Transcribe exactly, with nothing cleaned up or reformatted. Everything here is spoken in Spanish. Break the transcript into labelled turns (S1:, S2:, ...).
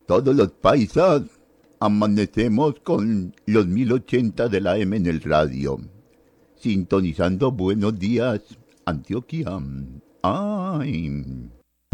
S1: Todos los paisas amanecemos con los mil ochenta de la M en el radio, sintonizando Buenos Días, Antioquia. Ay.